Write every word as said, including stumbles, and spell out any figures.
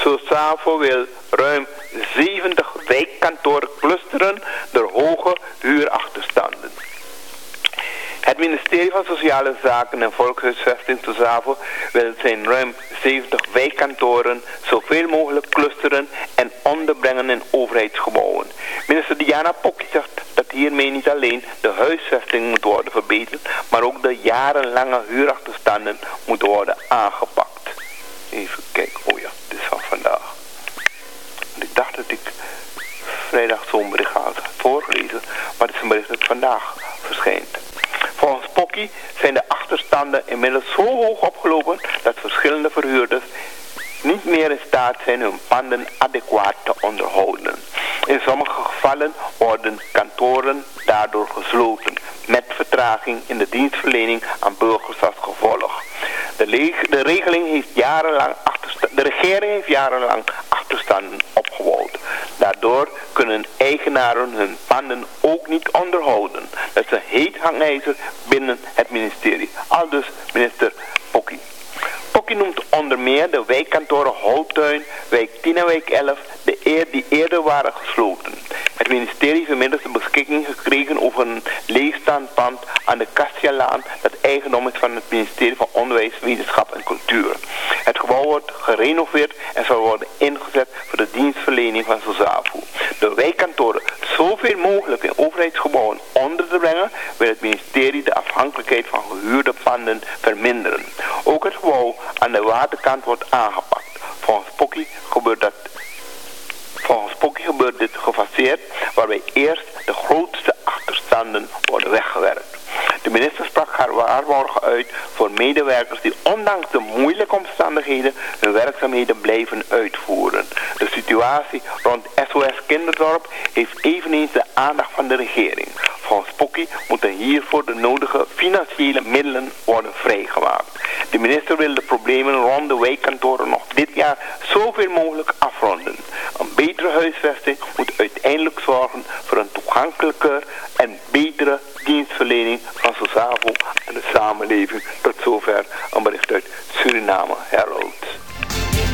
SOSAVO wil ruim zeventig wijkkantoren clusteren door hoge huurachterstanden. Het ministerie van Sociale Zaken en Volkshuisvesting SOSAVO wil zijn ruim zeventig wijkkantoren zoveel mogelijk clusteren en onderbrengen in overheidsgebouwen. Minister Diana Pocky zegt dat hiermee niet alleen de huisvesting moet worden verbeterd, maar ook de jarenlange huurachterstanden moeten worden aangepakt. Even kijken, oh ja, dit is van vandaag. Ik dacht dat ik vrijdag zo'n bericht had voorgelezen, maar het is een bericht dat vandaag verschijnt. Volgens Pocky zijn de achterstanden inmiddels zo hoog opgelopen dat verschillende verhuurders niet meer in staat zijn hun panden adequaat te onderhouden. In sommige gevallen worden kantoren daardoor gesloten, met vertraging in de dienstverlening aan burgers als gevolg. De, leg- de, regeling heeft jarenlang achtersta- de regering heeft jarenlang achterstanden opgebouwd. Daardoor kunnen eigenaren hun panden ook niet onderhouden. Dat is een heet hangijzer binnen het ministerie. Aldus minister Pocky. Pocky noemt onder meer de wijkkantoren Holtuin, wijk tien en wijk elf, de eer, die eerder waren gesloten. Het ministerie heeft inmiddels de beschikking gekregen over een leegstaand pand aan de Kastialaan dat eigendom is van het ministerie van Onderwijs, Wetenschap en Cultuur. Het gebouw wordt gerenoveerd en zal worden ingezet voor de dienstverlening van SOSAVO. De wijkkantoren zoveel mogelijk in overheidsgebouwen onder te brengen, wil het ministerie de afhankelijkheid van gehuurde panden verminderen. Ook het gebouw aan de waterkant wordt aangepakt. Volgens Pocky gebeurt dat Volgens Pocky gebeurt dit gefaseerd, waarbij eerst de grootste achterstanden worden weggewerkt. De minister sprak haar waarborgen uit voor medewerkers die ondanks de moeilijke omstandigheden hun werkzaamheden blijven uitvoeren. De situatie rond S O S Kinderdorp heeft eveneens de aandacht van de regering. Volgens Pocky moeten hiervoor de nodige financiële middelen worden vrijgemaakt. De minister wil de problemen rond de wijkkantoren nog dit jaar zoveel mogelijk afronden. Een betere huisvesting moet uiteindelijk zorgen voor een toegankelijker en betere dienstverlening van SOSAVO en de samenleving. Tot zover een bericht uit Suriname Herald.